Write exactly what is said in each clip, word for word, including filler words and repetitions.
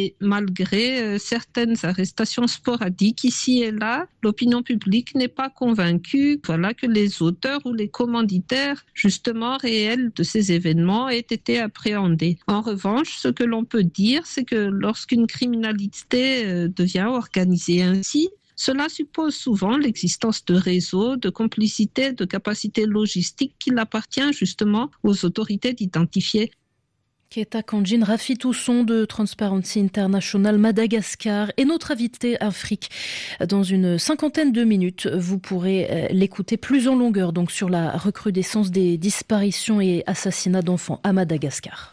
Et malgré euh, certaines arrestations sporadiques ici et là, l'opinion publique n'est pas convaincue voilà, que les auteurs ou les commanditaires justement réels de ces événements aient été appréhendés. En revanche, ce que l'on peut dire, c'est que lorsqu'une criminalité euh, devient organisée ainsi, cela suppose souvent l'existence de réseaux, de complicités, de capacités logistiques qu'il appartient justement aux autorités d'identifier. Keta Kandjin, Rafi Tousson de Transparency International Madagascar et notre invité Afrique. Dans une cinquantaine de minutes, vous pourrez l'écouter plus en longueur donc sur la recrudescence des disparitions et assassinats d'enfants à Madagascar.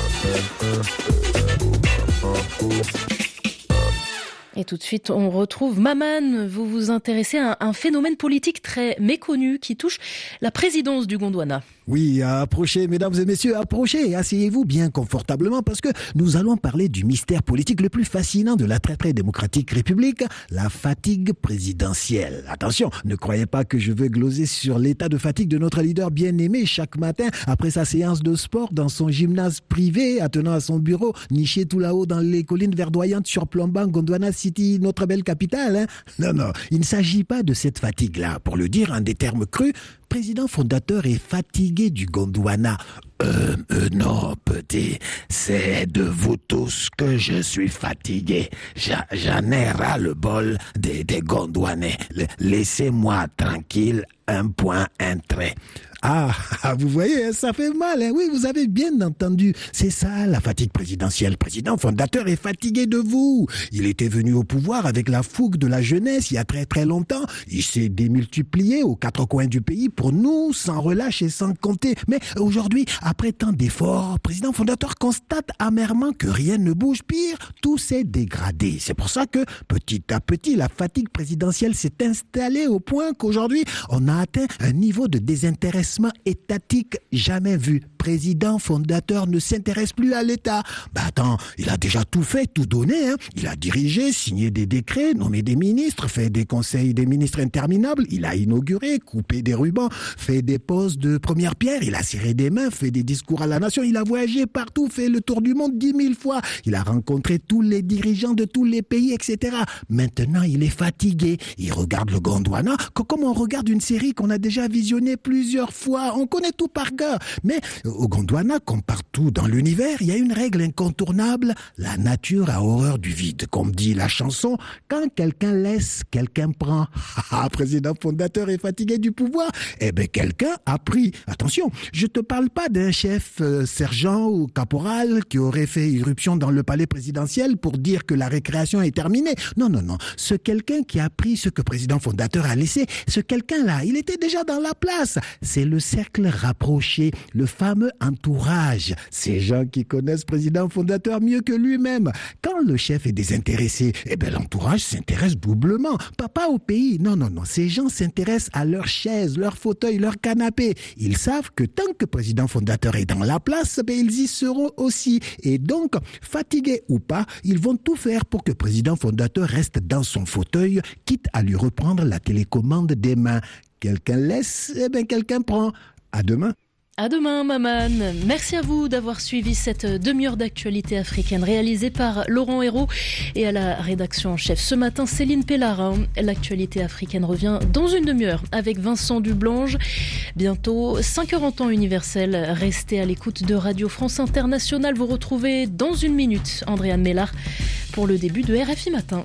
Et tout de suite, on retrouve Maman. Vous vous intéressez à un phénomène politique très méconnu qui touche la présidence du Gondwana. Oui, approchez, mesdames et messieurs, approchez, asseyez-vous bien confortablement parce que nous allons parler du mystère politique le plus fascinant de la très très démocratique République, la fatigue présidentielle. Attention, ne croyez pas que je veux gloser sur l'état de fatigue de notre leader bien-aimé chaque matin après sa séance de sport dans son gymnase privé, attenant à son bureau, niché tout là-haut dans les collines verdoyantes surplombant Gondwana City, notre belle capitale. Hein. Non, non, il ne s'agit pas de cette fatigue-là. Pour le dire en des termes crus, président fondateur est fatigué du Gondwana. Euh, euh, non, petit, c'est de vous tous que je suis fatigué. J'a, j'en ai ras le bol des, des Gondwanais. Le, laissez-moi tranquille, un point, un trait. Ah, vous voyez, ça fait mal, hein? Oui, vous avez bien entendu. C'est ça, la fatigue présidentielle. Le président fondateur est fatigué de vous. Il était venu au pouvoir avec la fougue de la jeunesse il y a très très longtemps. Il s'est démultiplié aux quatre coins du pays pour nous, sans relâche et sans compter. Mais aujourd'hui, après tant d'efforts, le président fondateur constate amèrement que rien ne bouge. Pire, tout s'est dégradé. C'est pour ça que, petit à petit, la fatigue présidentielle s'est installée au point qu'aujourd'hui, on a atteint un niveau de désintéressement étatique jamais vu. Président fondateur ne s'intéresse plus à l'État. Bah attends, il a déjà tout fait, tout donné. Hein. Il a dirigé, signé des décrets, nommé des ministres, fait des conseils des ministres interminables. Il a inauguré, coupé des rubans, fait des poses de première pierre. Il a serré des mains, fait des discours à la nation. Il a voyagé partout, fait le tour du monde dix mille fois. Il a rencontré tous les dirigeants de tous les pays, et cetera. Maintenant, il est fatigué. Il regarde le Gondwana comme on regarde une série qu'on a déjà visionnée plusieurs fois. On connaît tout par cœur. Mais au Gondwana, comme partout dans l'univers, il y a une règle incontournable. La nature a horreur du vide. Comme dit la chanson, quand quelqu'un laisse, quelqu'un prend. Ah, président fondateur est fatigué du pouvoir. Eh bien, quelqu'un a pris. Attention, je te parle pas d'un chef euh, sergent ou caporal qui aurait fait irruption dans le palais présidentiel pour dire que la récréation est terminée. Non, non, non. Ce quelqu'un qui a pris ce que président fondateur a laissé, ce quelqu'un-là, il était déjà dans la place. C'est le cercle rapproché, le fameux entourage. Ces gens qui connaissent président fondateur mieux que lui-même. Quand le chef est désintéressé, eh bien l'entourage s'intéresse doublement. Pas, pas au pays, non, non, non. Ces gens s'intéressent à leur chaise, leur fauteuil, leur canapé. Ils savent que tant que président fondateur est dans la place, ben, ils y seront aussi. Et donc, fatigués ou pas, ils vont tout faire pour que président fondateur reste dans son fauteuil, quitte à lui reprendre la télécommande des mains. Quelqu'un laisse, eh bien quelqu'un prend. À demain. À demain, Maman. Merci à vous d'avoir suivi cette demi-heure d'actualité africaine réalisée par Laurent Hérault et à la rédaction en chef. Ce matin, Céline Pellarin. L'actualité africaine revient dans une demi-heure avec Vincent Dublange. Bientôt, cinq heures en temps universel. Restez à l'écoute de Radio France Internationale. Vous retrouvez dans une minute Andréane Mélard pour le début de R F I Matin.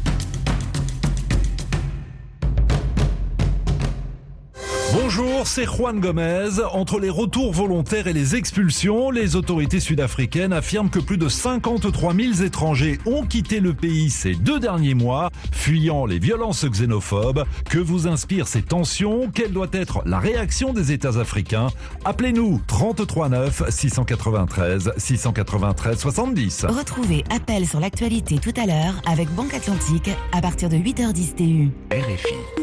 Bonjour, c'est Juan Gomez. Entre les retours volontaires et les expulsions, les autorités sud-africaines affirment que plus de cinquante-trois mille étrangers ont quitté le pays ces deux derniers mois, fuyant les violences xénophobes. Que vous inspirent ces tensions? Quelle doit être la réaction des États africains? Appelez-nous trente-trois neuf six cent quatre-vingt-treize six cent quatre-vingt-treize soixante-dix. Retrouvez Appel sur l'actualité tout à l'heure avec Banque Atlantique à partir de huit heures dix T U. R F I.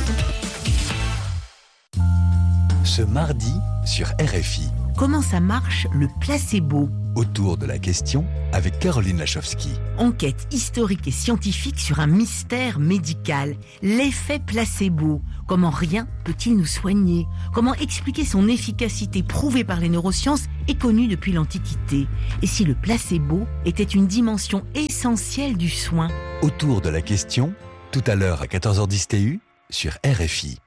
Ce mardi sur R F I. Comment ça marche le placebo? Autour de la question avec Caroline Lachowski. Enquête historique et scientifique sur un mystère médical, l'effet placebo. Comment rien peut-il nous soigner? Comment expliquer son efficacité prouvée par les neurosciences est connu depuis l'Antiquité. Et si le placebo était une dimension essentielle du soin? Autour de la question, tout à l'heure à quatorze heures dix T U sur R F I.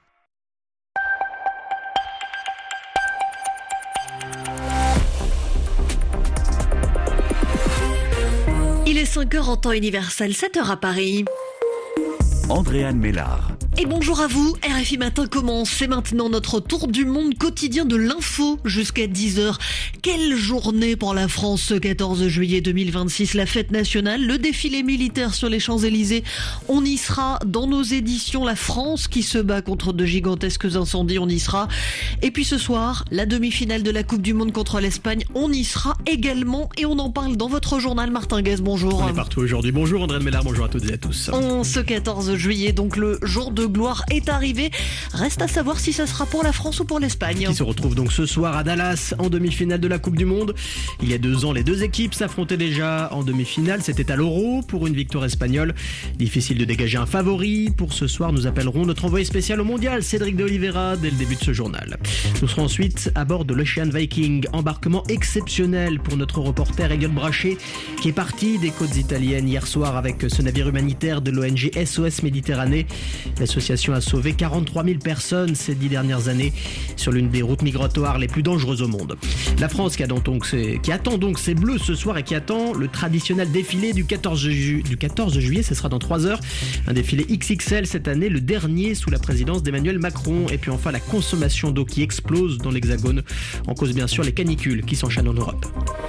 Il est cinq heures en temps universel, sept heures à Paris. Andréane Mélard. Et bonjour à vous, R F I Matin commence, c'est maintenant notre tour du monde quotidien de l'info jusqu'à dix heures. Quelle journée pour la France ce quatorze juillet deux mille vingt-six, la fête nationale, le défilé militaire sur les Champs-Élysées. On y sera dans nos éditions, la France qui se bat contre de gigantesques incendies, on y sera. Et puis ce soir, la demi-finale de la Coupe du Monde contre l'Espagne, on y sera également et on en parle dans votre journal. Martin Guez, bonjour. On est partout aujourd'hui, bonjour Andréane Mélard, bonjour à toutes et à tous. En ce quatorze juillet, donc le jour de gloire est arrivé. Reste à savoir si ça sera pour la France ou pour l'Espagne. Qui se retrouve donc ce soir à Dallas en demi-finale de la Coupe du Monde. Il y a deux ans, les deux équipes s'affrontaient déjà en demi-finale. C'était à l'Euro pour une victoire espagnole. Difficile de dégager un favori. Pour ce soir, nous appellerons notre envoyé spécial au mondial, Cédric de Oliveira, dès le début de ce journal. Nous serons ensuite à bord de l'Ocean Viking. Embarquement exceptionnel pour notre reporter Elliot Brachet, qui est parti des côtes italiennes hier soir avec ce navire humanitaire de l'O N G S O S Méditerranée. L'association a sauvé quarante-trois mille personnes ces dix dernières années sur l'une des routes migratoires les plus dangereuses au monde. La France qui, a donc ses, qui attend donc ses bleus ce soir et qui attend le traditionnel défilé du quatorze juillet, ce sera dans trois heures. Un défilé X X L cette année, le dernier sous la présidence d'Emmanuel Macron. Et puis enfin la consommation d'eau qui explose dans l'Hexagone. En cause bien sûr les canicules qui s'enchaînent en Europe.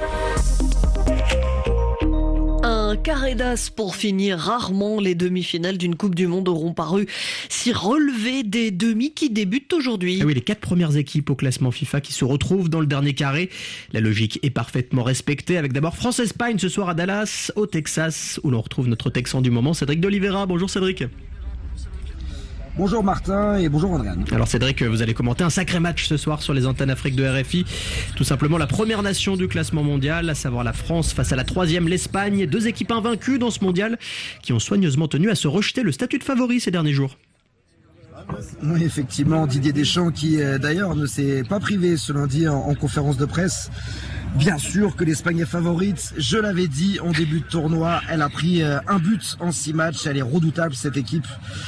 Un carré d'as pour finir. Rarement les demi-finales d'une Coupe du Monde auront paru si relevées des demi qui débutent aujourd'hui. Ah oui, les quatre premières équipes au classement FIFA qui se retrouvent dans le dernier carré. La logique est parfaitement respectée avec d'abord France-Espagne ce soir à Dallas, au Texas, où l'on retrouve notre Texan du moment, Cédric de Oliveira. Bonjour Cédric. Bonjour Martin et bonjour Andréane. Alors Cédric, vous allez commenter un sacré match ce soir sur les antennes Afrique de R F I. Tout simplement la première nation du classement mondial, à savoir la France face à la troisième, l'Espagne. Deux équipes invaincues dans ce mondial qui ont soigneusement tenu à se rejeter le statut de favori ces derniers jours. Oui, effectivement, Didier Deschamps qui euh, d'ailleurs ne s'est pas privé ce lundi en, en conférence de presse. Bien sûr que l'Espagne est favorite, je l'avais dit en début de tournoi, elle a pris euh, un but en six matchs, elle est redoutable cette équipe.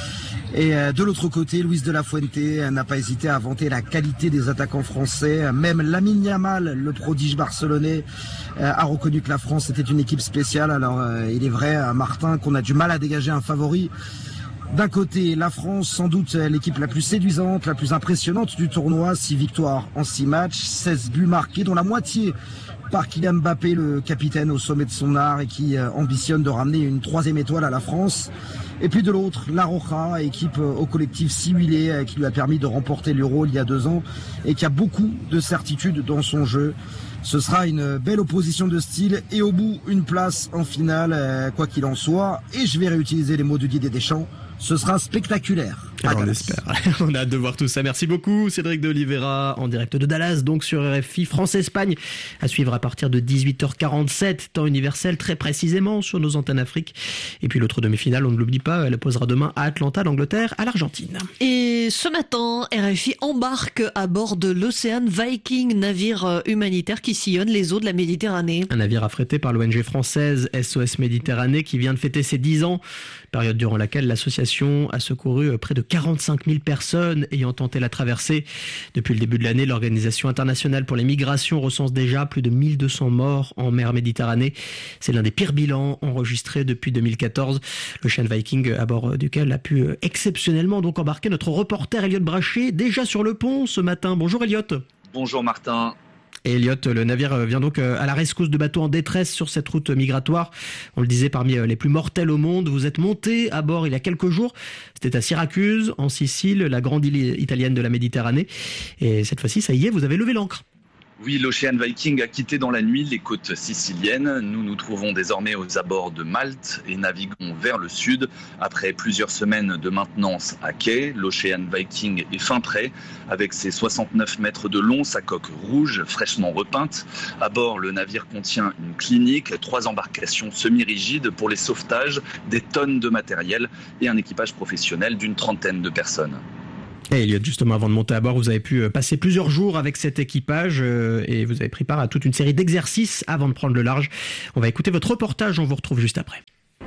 Et euh, de l'autre côté, Luis de la Fuente n'a pas hésité à vanter la qualité des attaquants français. Même Lamine Yamal, le prodige barcelonais, euh, a reconnu que la France était une équipe spéciale. Alors euh, il est vrai, Martin, qu'on a du mal à dégager un favori. D'un côté, la France, sans doute l'équipe la plus séduisante, la plus impressionnante du tournoi. six victoires en six matchs, seize buts marqués, dont la moitié par Kylian Mbappé, le capitaine au sommet de son art et qui ambitionne de ramener une troisième étoile à la France. Et puis de l'autre, la Roja, équipe au collectif si huilé, qui lui a permis de remporter l'Euro il y a deux ans et qui a beaucoup de certitudes dans son jeu. Ce sera une belle opposition de style et au bout, une place en finale, quoi qu'il en soit. Et je vais réutiliser les mots de Didier Deschamps. Ce sera spectaculaire. Alors on espère. On a hâte de voir tout ça. Merci beaucoup Cédric de Oliveira en direct de Dallas, donc sur R F I. France-Espagne à suivre à partir de dix-huit heures quarante-sept, temps universel très précisément sur nos antennes Afrique. Et puis l'autre demi-finale, on ne l'oublie pas, elle opposera demain à Atlanta, l'Angleterre, à l'Argentine. Et ce matin, R F I embarque à bord de l'Ocean Viking, navire humanitaire qui sillonne les eaux de la Méditerranée. Un navire affrété par l'O N G française S O S Méditerranée qui vient de fêter ses dix ans, période durant laquelle l'association a secouru près de quarante-cinq mille personnes ayant tenté la traversée. Depuis le début de l'année, l'Organisation internationale pour les migrations recense déjà plus de mille deux cents morts en mer Méditerranée. C'est l'un des pires bilans enregistrés depuis deux mille quatorze. L'Ocean Viking, à bord duquel a pu exceptionnellement donc embarquer notre reporter Elliot Brachet, déjà sur le pont ce matin. Bonjour Elliot. Bonjour Martin. Et Elliot, le navire vient donc à la rescousse de bateaux en détresse sur cette route migratoire. On le disait, parmi les plus mortels au monde. Vous êtes monté à bord il y a quelques jours. C'était à Syracuse, en Sicile, la grande île italienne de la Méditerranée. Et cette fois-ci, ça y est, vous avez levé l'ancre. Oui, l'Ocean Viking a quitté dans la nuit les côtes siciliennes. Nous nous trouvons désormais aux abords de Malte et naviguons vers le sud. Après plusieurs semaines de maintenance à quai, l'Ocean Viking est fin prêt avec ses soixante-neuf mètres de long, sa coque rouge fraîchement repeinte. À bord, le navire contient une clinique, trois embarcations semi-rigides pour les sauvetages, des tonnes de matériel et un équipage professionnel d'une trentaine de personnes. Et Elliot, justement, avant de monter à bord, vous avez pu passer plusieurs jours avec cet équipage et vous avez pris part à toute une série d'exercices avant de prendre le large. On va écouter votre reportage, on vous retrouve juste après.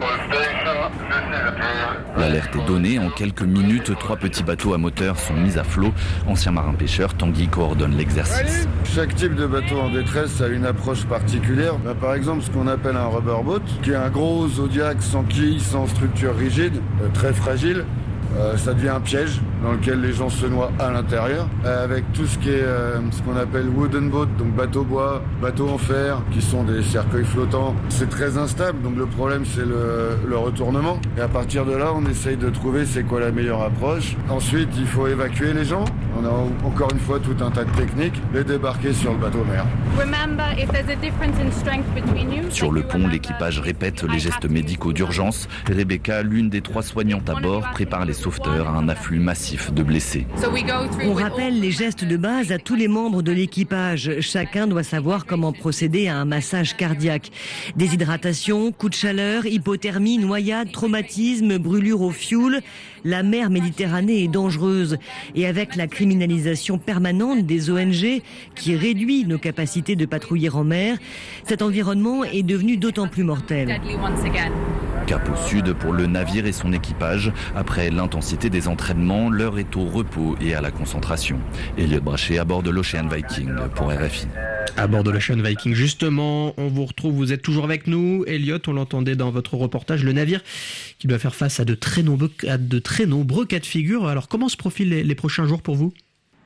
L'alerte est donnée. En quelques minutes, trois petits bateaux à moteur sont mis à flot. Ancien marin-pêcheur, Tanguy coordonne l'exercice. Chaque type de bateau en détresse a une approche particulière. Bah, par exemple, ce qu'on appelle un rubberboat, qui est un gros zodiac sans quille, sans structure rigide, euh, très fragile. Euh, ça devient un piège dans lequel les gens se noient à l'intérieur, euh, avec tout ce qui est euh, ce qu'on appelle wooden boat, donc bateau bois, bateau en fer, qui sont des cercueils flottants. C'est très instable, donc le problème c'est le, le retournement. Et à partir de là, on essaye de trouver c'est quoi la meilleure approche. Ensuite, il faut évacuer les gens. On a encore une fois tout un tas de techniques, les débarquer sur le bateau mère. Sur le pont, l'équipage répète les gestes médicaux d'urgence. Rebecca, l'une des trois soignantes à bord, prépare les sauveteurs à un afflux massif de blessés. On rappelle les gestes de base à tous les membres de l'équipage. Chacun doit savoir comment procéder à un massage cardiaque. Déshydratation, coup de chaleur, hypothermie, noyade, traumatisme, brûlure au fioul. La mer Méditerranée est dangereuse. Et avec la criminalisation permanente des O N G qui réduit nos capacités de patrouiller en mer, cet environnement est devenu d'autant plus mortel. Cap au sud pour le navire et son équipage. Après l'intensité des entraînements, l'heure est au repos et à la concentration. Elliot Brachet à bord de l'Ocean Viking pour R F I. À bord de l'Ocean Viking, justement, on vous retrouve, vous êtes toujours avec nous. Elliot, on l'entendait dans votre reportage, le navire qui doit faire face à de très nombreux, à de très nombreux cas de figure. Alors comment se profilent les, les prochains jours pour vous ?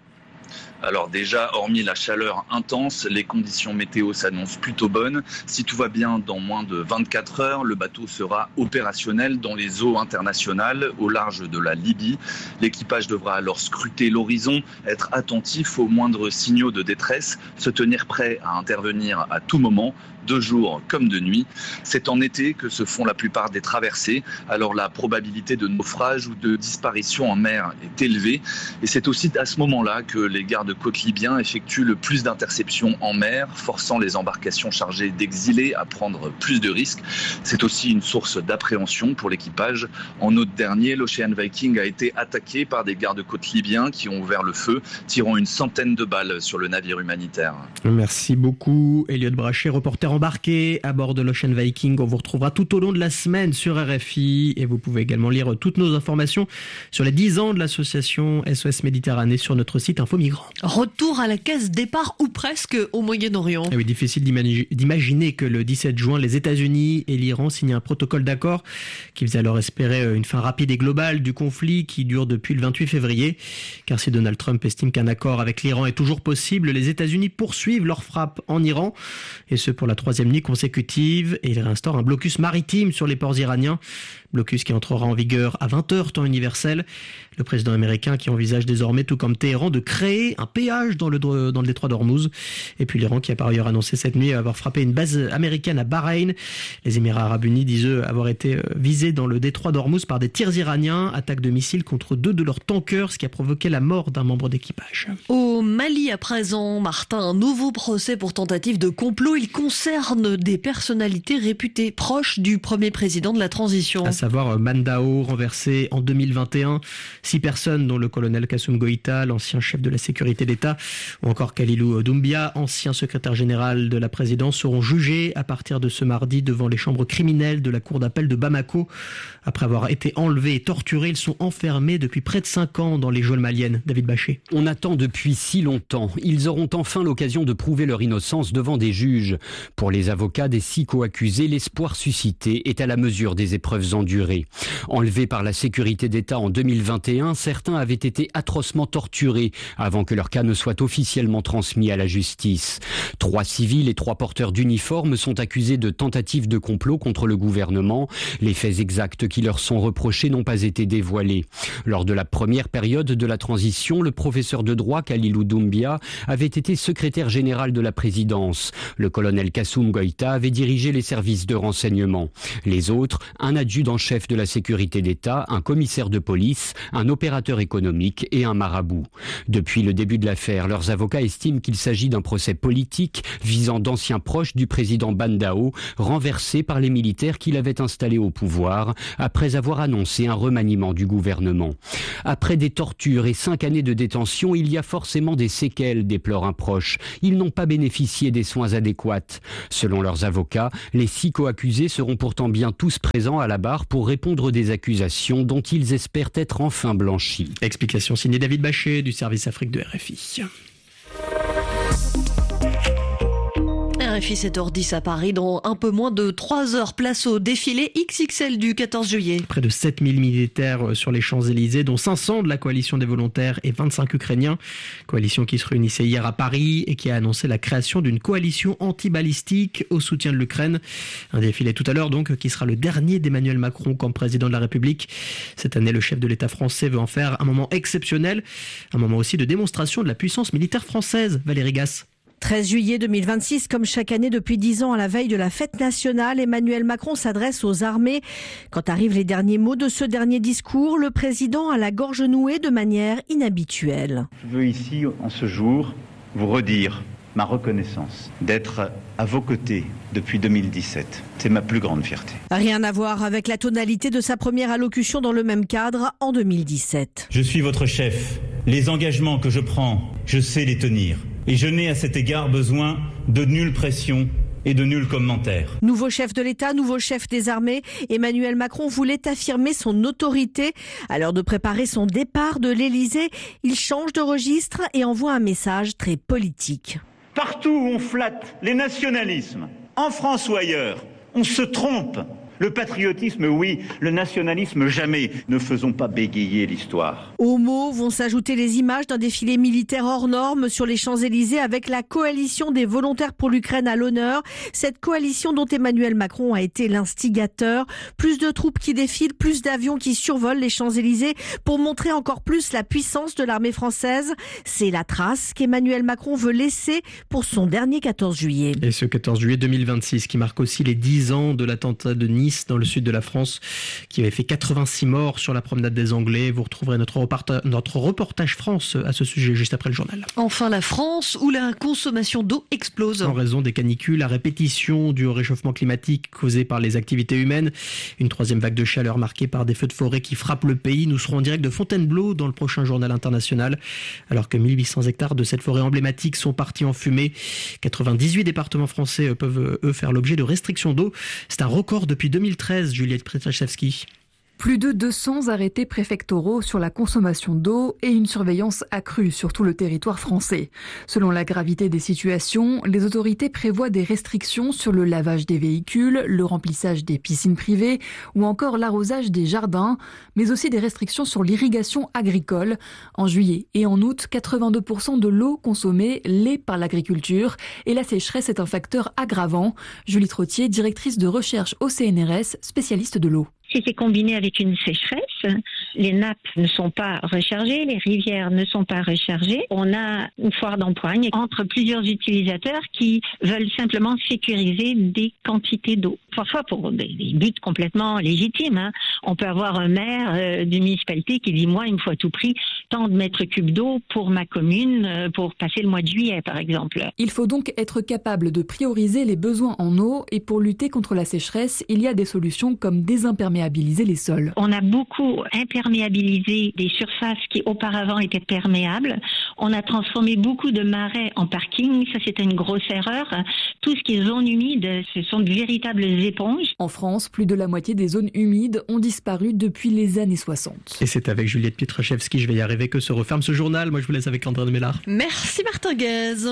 Alors déjà, hormis la chaleur intense, les conditions météo s'annoncent plutôt bonnes. Si tout va bien, dans moins de vingt-quatre heures, le bateau sera opérationnel dans les eaux internationales au large de la Libye. L'équipage devra alors scruter l'horizon, être attentif aux moindres signaux de détresse, se tenir prêt à intervenir à tout moment, de jour comme de nuit. C'est en été que se font la plupart des traversées, alors la probabilité de naufrage ou de disparition en mer est élevée. Et c'est aussi à ce moment-là que les gardes-côtes libyens effectuent le plus d'interceptions en mer, forçant les embarcations chargées d'exilés à prendre plus de risques. C'est aussi une source d'appréhension pour l'équipage. En août dernier, l'Ocean Viking a été attaqué par des gardes-côtes libyens qui ont ouvert le feu, tirant une centaine de balles sur le navire humanitaire. Merci beaucoup, Elliot Brachet, reporter embarqué à bord de l'Ocean Viking. On vous retrouvera tout au long de la semaine sur R F I et vous pouvez également lire toutes nos informations sur les dix ans de l'association S O S Méditerranée sur notre site Info Migrants. Retour à la case départ ou presque au Moyen-Orient. Et oui, difficile d'imaginer que le dix-sept juin, les États-Unis et l'Iran signent un protocole d'accord qui faisait alors espérer une fin rapide et globale du conflit qui dure depuis le vingt-huit février. Car si Donald Trump estime qu'un accord avec l'Iran est toujours possible, les États-Unis poursuivent leur frappe en Iran et ce pour la troisième nuit consécutive, et il réinstaure un blocus maritime sur les ports iraniens. Blocus qui entrera en vigueur à vingt heures temps universel. Le président américain qui envisage désormais, tout comme Téhéran, de créer un péage dans le, dans le détroit d'Ormuz. Et puis l'Iran qui a par ailleurs annoncé cette nuit avoir frappé une base américaine à Bahreïn. Les Émirats arabes unis disent eux avoir été visés dans le détroit d'Ormuz par des tirs iraniens, attaque de missiles contre deux de leurs tankers, ce qui a provoqué la mort d'un membre d'équipage. Au Mali à présent, Martin, un nouveau procès pour tentative de complot. Il concerne des personnalités réputées proches du premier président de la transition. À savoir Mandao, renversé en deux mille vingt et un. Six personnes, dont le colonel Kassoum Goïta, l'ancien chef de la sécurité d'État, ou encore Kalilou Doumbia, ancien secrétaire général de la présidence, seront jugés à partir de ce mardi devant les chambres criminelles de la cour d'appel de Bamako. Après avoir été enlevés et torturés, ils sont enfermés depuis près de cinq ans dans les geôles maliennes. David Bachet. On attend depuis si longtemps. Ils auront enfin l'occasion de prouver leur innocence devant des juges. Pour les avocats des six co-accusés, l'espoir suscité est à la mesure des épreuves endurées. Enlevés par la sécurité d'État en deux mille vingt et un, certains avaient été atrocement torturés avant que leur cas ne soit officiellement transmis à la justice. Trois civils et trois porteurs d'uniformes sont accusés de tentative de complot contre le gouvernement. Les faits exacts qui leur sont reprochés n'ont pas été dévoilés. Lors de la première période de la transition, le professeur de droit Kalilou Doumbia avait été secrétaire général de la présidence. Le colonel Kassoum Goïta avait dirigé les services de renseignement. Les autres, un adjudant-chef de la sécurité d'État, un commissaire de police, un opérateur économique et un marabout. Depuis le début début de l'affaire. Leurs avocats estiment qu'il s'agit d'un procès politique visant d'anciens proches du président Ban Dao, renversés par les militaires qui l'avaient installé au pouvoir après avoir annoncé un remaniement du gouvernement. Après des tortures et cinq années de détention, il y a forcément des séquelles, déplore un proche. Ils n'ont pas bénéficié des soins adéquats. Selon leurs avocats, les six co-accusés seront pourtant bien tous présents à la barre pour répondre des accusations dont ils espèrent être enfin blanchis. Explication signée David Bachet du service Afrique de R F I. R F I sept heures dix à Paris, dans un peu moins de trois heures, place au défilé X X L du quatorze juillet. Près de sept mille militaires sur les Champs-Élysées, dont cinq cents de la coalition des volontaires et vingt-cinq Ukrainiens. Coalition qui se réunissait hier à Paris et qui a annoncé la création d'une coalition anti-balistique au soutien de l'Ukraine. Un défilé tout à l'heure donc, qui sera le dernier d'Emmanuel Macron comme président de la République. Cette année, le chef de l'État français veut en faire un moment exceptionnel, un moment aussi de démonstration de la puissance militaire française. Valérie Gasse. treize juillet deux mille vingt-six, comme chaque année depuis dix ans à la veille de la fête nationale, Emmanuel Macron s'adresse aux armées. Quand arrivent les derniers mots de ce dernier discours, le président a la gorge nouée de manière inhabituelle. Je veux ici, en ce jour, vous redire ma reconnaissance d'être à vos côtés depuis deux mille dix-sept. C'est ma plus grande fierté. Rien à voir avec la tonalité de sa première allocution dans le même cadre en deux mille dix-sept. Je suis votre chef. Les engagements que je prends, je sais les tenir. Et je n'ai à cet égard besoin de nulle pression et de nuls commentaires. Nouveau chef de l'État, nouveau chef des armées, Emmanuel Macron voulait affirmer son autorité. À l'heure de préparer son départ de l'Élysée, il change de registre et envoie un message très politique. Partout où on flatte les nationalismes, en France ou ailleurs, on se trompe. Le patriotisme, oui. Le nationalisme, jamais. Ne faisons pas bégayer l'histoire. Aux mots vont s'ajouter les images d'un défilé militaire hors norme sur les Champs-Élysées avec la coalition des volontaires pour l'Ukraine à l'honneur. Cette coalition dont Emmanuel Macron a été l'instigateur. Plus de troupes qui défilent, plus d'avions qui survolent les Champs-Élysées pour montrer encore plus la puissance de l'armée française. C'est la trace qu'Emmanuel Macron veut laisser pour son dernier quatorze juillet. Et ce quatorze juillet deux mille vingt-six qui marque aussi les dix ans de l'attentat de Nice dans le sud de la France, qui avait fait quatre-vingt-six morts sur la promenade des Anglais. Vous retrouverez notre reportage, notre reportage France à ce sujet juste après le journal. Enfin, la France, où la consommation d'eau explose. En raison des canicules, la répétition du réchauffement climatique causé par les activités humaines, une troisième vague de chaleur marquée par des feux de forêt qui frappent le pays. Nous serons en direct de Fontainebleau dans le prochain journal international, alors que mille huit cents hectares de cette forêt emblématique sont partis en fumée. quatre-vingt-dix-huit départements français peuvent, eux, faire l'objet de restrictions d'eau. C'est un record depuis deux mille treize, Juliette Przetachewski. Plus de deux cents arrêtés préfectoraux sur la consommation d'eau et une surveillance accrue sur tout le territoire français. Selon la gravité des situations, les autorités prévoient des restrictions sur le lavage des véhicules, le remplissage des piscines privées ou encore l'arrosage des jardins, mais aussi des restrictions sur l'irrigation agricole. En juillet et en août, quatre-vingt-deux pour cent de l'eau consommée l'est par l'agriculture et la sécheresse est un facteur aggravant. Julie Trottier, directrice de recherche au C N R S, spécialiste de l'eau. Si c'est combiné avec une sécheresse, les nappes ne sont pas rechargées, les rivières ne sont pas rechargées. On a une foire d'empoigne entre plusieurs utilisateurs qui veulent simplement sécuriser des quantités d'eau. Parfois pour des, des buts complètement légitimes. Hein. On peut avoir un maire euh, d'une municipalité qui dit « moi, il me faut à tout prix tant de mètres cubes d'eau pour ma commune, euh, pour passer le mois de juillet, par exemple ». Il faut donc être capable de prioriser les besoins en eau et pour lutter contre la sécheresse, il y a des solutions comme désimperméabiliser les sols. On a beaucoup imperméabilisé des surfaces qui auparavant étaient perméables. On a transformé beaucoup de marais en parking. Ça, c'était une grosse erreur. Tout ce qui est zone humide, ce sont de véritables éponges. En France, plus de la moitié des zones humides ont disparu depuis les années soixante. Et c'est avec Juliette Pietraszewski, je vais y arriver, que se referme ce journal. Moi, je vous laisse avec André de Mélard. Merci Martin Guez.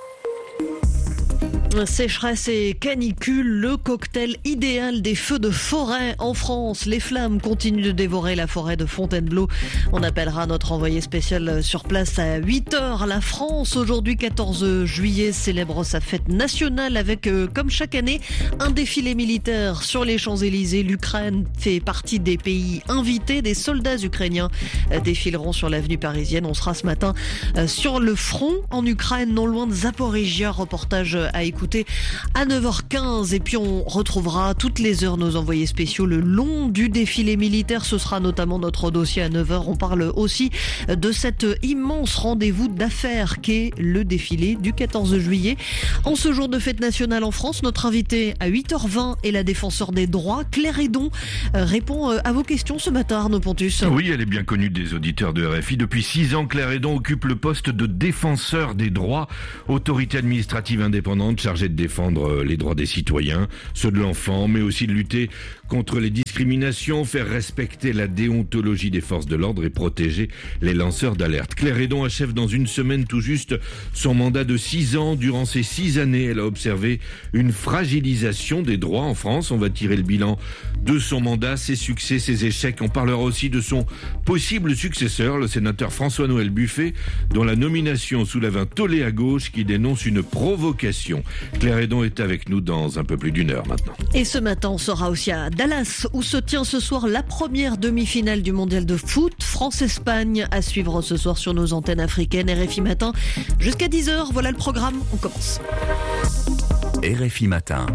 Sécheresse et canicule, le cocktail idéal des feux de forêt en France. Les flammes continuent de dévorer la forêt de Fontainebleau. On appellera notre envoyé spécial sur place à huit heures. La France, aujourd'hui quatorze juillet, célèbre sa fête nationale avec, euh, comme chaque année, un défilé militaire sur les Champs-Élysées. L'Ukraine fait partie des pays invités. Des soldats ukrainiens euh, défileront sur l'avenue parisienne. On sera ce matin euh, sur le front en Ukraine, non loin de Zaporijia. Reportage à écouter écouter à neuf heures quinze. Et puis on retrouvera toutes les heures nos envoyés spéciaux le long du défilé militaire. Ce sera notamment notre dossier à neuf heures. On parle aussi de cet immense rendez-vous d'affaires qu'est le défilé du quatorze juillet. En ce jour de fête nationale en France, notre invité à huit heures vingt est la défenseur des droits. Claire Hédon répond à vos questions ce matin, Arnaud Pontus. Oui, elle est bien connue des auditeurs de R F I. Depuis six ans, Claire Hédon occupe le poste de défenseur des droits, autorité administrative indépendante chargée de défendre les droits des citoyens, ceux de l'enfant, mais aussi de lutter contre les discriminations, faire respecter la déontologie des forces de l'ordre et protéger les lanceurs d'alerte. Claire Hédon achève dans une semaine tout juste son mandat de six ans. Durant ces six années, elle a observé une fragilisation des droits en France. On va tirer le bilan de son mandat, ses succès, ses échecs. On parlera aussi de son possible successeur, le sénateur François-Noël Buffet, dont la nomination soulève un tollé à gauche qui dénonce une provocation. Claire Hédon est avec nous dans un peu plus d'une heure maintenant. Et ce matin, on sera aussi à Dallas, où se tient ce soir la première demi-finale du mondial de foot. France-Espagne à suivre ce soir sur nos antennes africaines. R F I Matin jusqu'à dix heures. Voilà le programme. On commence. R F I Matin.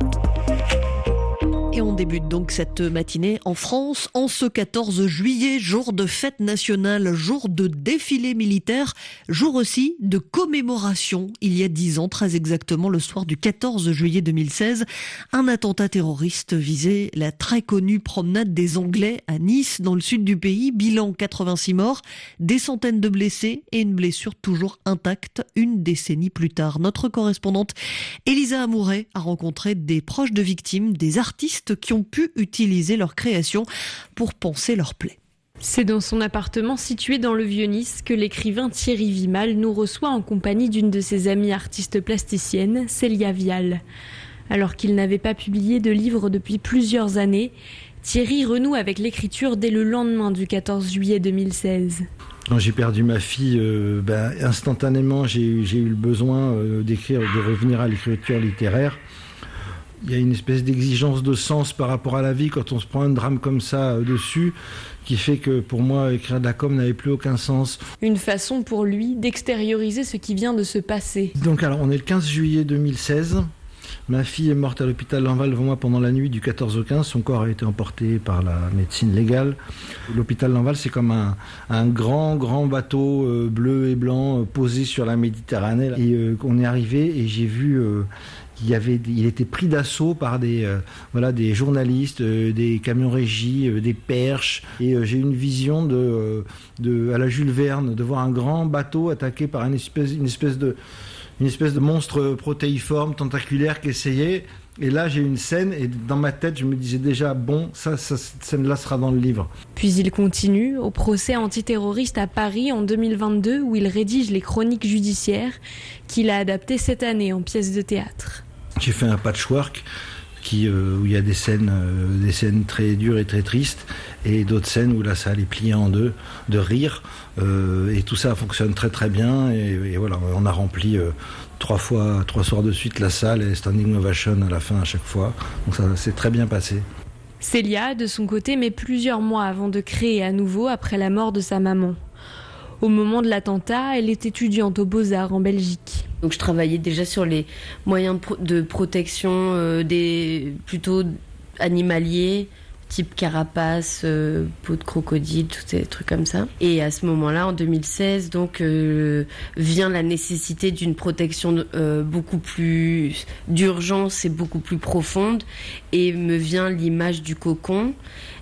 Et on débute donc cette matinée en France, en ce quatorze juillet, jour de fête nationale, jour de défilé militaire, jour aussi de commémoration. Il y a dix ans, très exactement, le soir du quatorze juillet deux mille seize, un attentat terroriste visait la très connue promenade des Anglais à Nice, dans le sud du pays. Bilan quatre-vingt-six morts, des centaines de blessés et une blessure toujours intacte une décennie plus tard. Notre correspondante Elisa Amouret a rencontré des proches de victimes, des artistes qui ont pu utiliser leur création pour panser leurs plaies. C'est dans son appartement situé dans le Vieux-Nice que l'écrivain Thierry Vimal nous reçoit en compagnie d'une de ses amies artistes plasticiennes, Célia Vial. Alors qu'il n'avait pas publié de livre depuis plusieurs années, Thierry renoue avec l'écriture dès le lendemain du quatorze juillet deux mille seize. Quand j'ai perdu ma fille, euh, ben, instantanément j'ai, j'ai eu le besoin euh, d'écrire, de revenir à l'écriture littéraire. Il y a une espèce d'exigence de sens par rapport à la vie quand on se prend un drame comme ça euh, dessus, qui fait que pour moi, écrire de la com n'avait plus aucun sens. Une façon pour lui d'extérioriser ce qui vient de se passer. Donc alors, on est le quinze juillet deux mille seize. Ma fille est morte à l'hôpital Lanval devant moi pendant la nuit du quatorze au quinze. Son corps a été emporté par la médecine légale. L'hôpital Lanval, c'est comme un, un grand, grand bateau euh, bleu et blanc euh, posé sur la Méditerranée. Et euh, on est arrivé et j'ai vu... Euh, Il, y avait, il était pris d'assaut par des, euh, voilà, des journalistes, euh, des camions régis, euh, des perches. Et euh, j'ai eu une vision de, euh, de, à la Jules Verne, de voir un grand bateau attaqué par une espèce, une espèce, de, une espèce de monstre protéiforme, tentaculaire qui essayait. Et là, j'ai eu une scène et dans ma tête, je me disais déjà, bon, ça, ça, cette scène-là sera dans le livre. Puis il continue au procès antiterroriste à Paris en deux mille vingt-deux où il rédige les chroniques judiciaires qu'il a adaptées cette année en pièces de théâtre. J'ai fait un patchwork qui, euh, où il y a des scènes, euh, des scènes très dures et très tristes et d'autres scènes où la salle est pliée en deux, de rire. Euh, et tout ça fonctionne très très bien. Et, et voilà, on a rempli euh, trois fois, trois soirs de suite la salle et standing ovation à la fin à chaque fois. Donc ça s'est très bien passé. Célia, de son côté, met plusieurs mois avant de créer à nouveau après la mort de sa maman. Au moment de l'attentat, elle est étudiante aux Beaux-Arts en Belgique. Donc je travaillais déjà sur les moyens de, pro- de protection euh, des plutôt animaliers, type carapace, euh, peau de crocodile, tous ces trucs comme ça. Et à ce moment-là, en deux mille seize, donc euh, vient la nécessité d'une protection euh, beaucoup plus d'urgence et beaucoup plus profonde, et me vient l'image du cocon.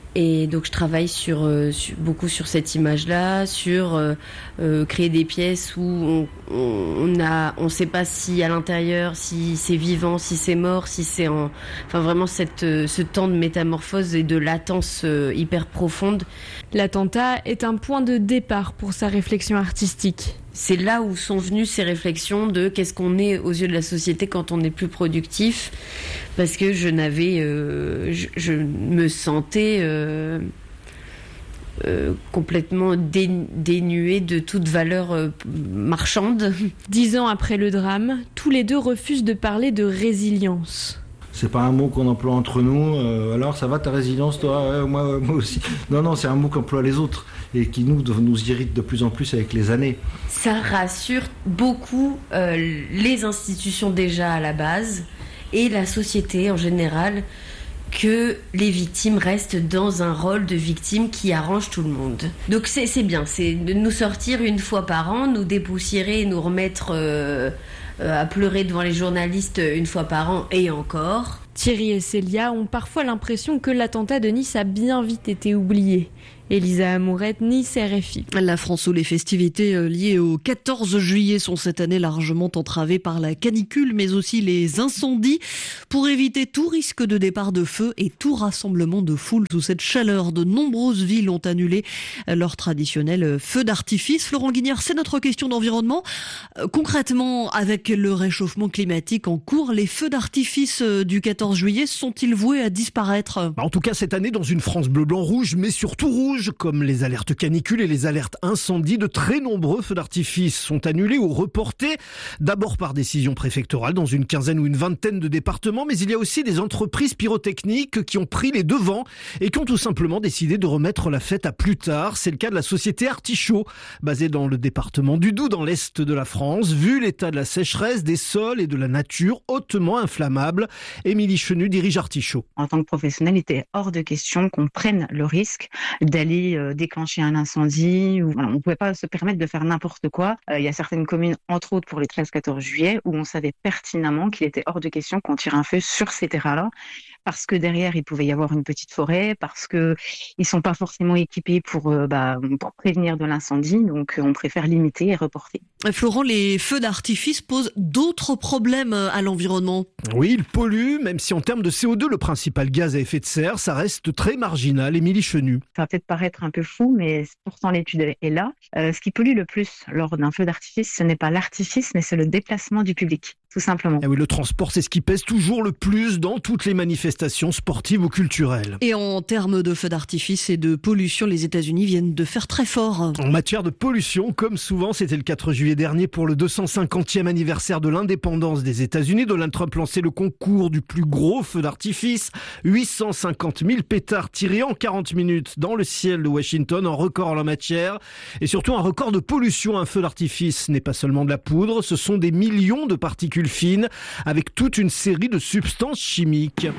Et donc je travaille sur, euh, sur, beaucoup sur cette image-là, sur euh, euh, créer des pièces où on on a, on sait pas si à l'intérieur, si c'est vivant, si c'est mort, si c'est en, enfin vraiment cette, ce temps de métamorphose et de latence euh, hyper profonde. L'attentat est un point de départ pour sa réflexion artistique. C'est là où sont venues ces réflexions de qu'est-ce qu'on est aux yeux de la société quand on est plus productif, parce que je n'avais, euh, je, je me sentais euh, euh, complètement dé, dénuée de toute valeur euh, marchande. Dix ans après le drame, tous les deux refusent de parler de résilience. C'est pas un mot qu'on emploie entre nous. Euh, alors ça va ta résilience, toi? Ouais, moi, ouais, moi aussi. Non, non, c'est un mot qu'emploient les autres et qui nous, nous irrite de plus en plus avec les années. Ça rassure beaucoup euh, les institutions déjà à la base et la société en général, que les victimes restent dans un rôle de victime qui arrange tout le monde. Donc c'est, c'est bien, c'est de nous sortir une fois par an, nous dépoussiérer et nous remettre euh, euh, à pleurer devant les journalistes une fois par an et encore. Thierry et Célia ont parfois l'impression que l'attentat de Nice a bien vite été oublié. Elisa Amourette, Nice, R F I. La France où les festivités liées au quatorze juillet sont cette année largement entravées par la canicule, mais aussi les incendies. Pour éviter tout risque de départ de feu et tout rassemblement de foule sous cette chaleur, de nombreuses villes ont annulé leur traditionnel feu d'artifice. Florent Guignard, c'est notre question d'environnement. Concrètement, avec le réchauffement climatique en cours, les feux d'artifice du quatorze juillet sont-ils voués à disparaître? En tout cas, cette année, dans une France bleu, blanc, rouge, mais surtout rouge, comme les alertes canicules et les alertes incendies, de très nombreux feux d'artifice sont annulés ou reportés, d'abord par décision préfectorale dans une quinzaine ou une vingtaine de départements, mais il y a aussi des entreprises pyrotechniques qui ont pris les devants et qui ont tout simplement décidé de remettre la fête à plus tard. C'est le cas de la société Artichaut, basée dans le département du Doubs, dans l'est de la France. Vu l'état de la sécheresse, des sols et de la nature hautement inflammables, Émilie Chenu dirige Artichaut. En tant que professionnel, il était hors de question qu'on prenne le risque d'aller déclencher un incendie. Ou, voilà, on ne pouvait pas se permettre de faire n'importe quoi. Euh, il y a certaines communes, entre autres pour les treize quatorze juillet, où on savait pertinemment qu'il était hors de question qu'on tire un feu sur ces terrains-là, parce que derrière, il pouvait y avoir une petite forêt, parce qu'ils ne sont pas forcément équipés pour, euh, bah, pour prévenir de l'incendie. Donc, on préfère limiter et reporter. Florent, les feux d'artifice posent d'autres problèmes à l'environnement. Oui, ils polluent, même si en termes de C O deux, le principal gaz à effet de serre, ça reste très marginal. Émilie Chenu. Ça va peut-être paraître un peu fou, mais pourtant l'étude est là. Euh, ce qui pollue le plus lors d'un feu d'artifice, ce n'est pas l'artifice, mais c'est le déplacement du public, tout simplement. Et oui, le transport, c'est ce qui pèse toujours le plus dans toutes les manifestations sportives ou culturelles. Et en termes de feux d'artifice et de pollution, les États-Unis viennent de faire très fort. En matière de pollution, comme souvent, c'était le quatre juillet dernier pour le deux cent cinquantième anniversaire de l'indépendance des États-Unis. Donald Trump lançait le concours du plus gros feu d'artifice. huit cent cinquante mille pétards tirés en quarante minutes dans le ciel de Washington, un record en la matière. Et surtout un record de pollution. Un feu d'artifice n'est pas seulement de la poudre, ce sont des millions de particules fines avec toute une série de substances chimiques.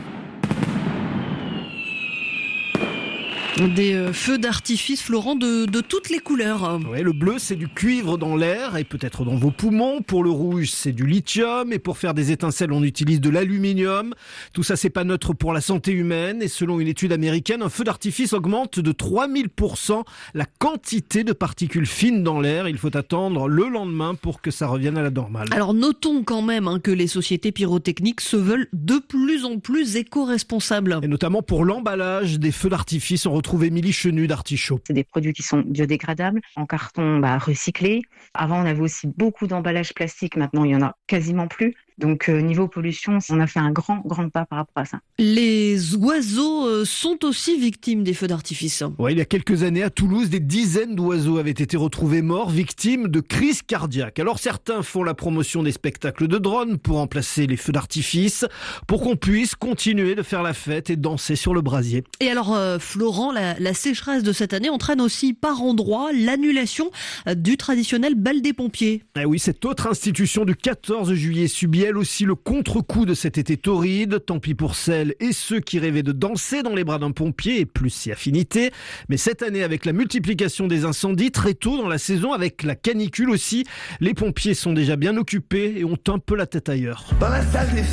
Des euh, feux d'artifice, Florent, de, de toutes les couleurs. Ouais, le bleu, c'est du cuivre dans l'air et peut-être dans vos poumons. Pour le rouge, c'est du lithium. Et pour faire des étincelles, on utilise de l'aluminium. Tout ça, c'est pas neutre pour la santé humaine. Et selon une étude américaine, un feu d'artifice augmente de trois mille pour cent la quantité de particules fines dans l'air. Il faut attendre le lendemain pour que ça revienne à la normale. Alors notons quand même hein, que les sociétés pyrotechniques se veulent de plus en plus éco-responsables. Et notamment pour l'emballage des feux d'artifice, on retrouve Émilie Chenu d'Artichaut. C'est des produits qui sont biodégradables, en carton bah, recyclé. Avant, on avait aussi beaucoup d'emballages plastiques. Maintenant, il y en a quasiment plus. Donc, euh, niveau pollution, on a fait un grand, grand pas par rapport à ça. Les oiseaux euh, sont aussi victimes des feux d'artifice. Ouais, il y a quelques années, à Toulouse, des dizaines d'oiseaux avaient été retrouvés morts, victimes de crises cardiaques. Alors, certains font la promotion des spectacles de drones pour remplacer les feux d'artifice, pour qu'on puisse continuer de faire la fête et danser sur le brasier. Et alors, euh, Florent, la, la sécheresse de cette année entraîne aussi par endroits l'annulation du traditionnel bal des pompiers. Eh oui, cette autre institution du quatorze juillet subit elle aussi le contre-coup de cet été torride. Tant pis pour celles et ceux qui rêvaient de danser dans les bras d'un pompier et plus si affinité. Mais cette année, avec la multiplication des incendies, très tôt dans la saison, avec la canicule aussi, les pompiers sont déjà bien occupés et ont un peu la tête ailleurs. Dans la salle des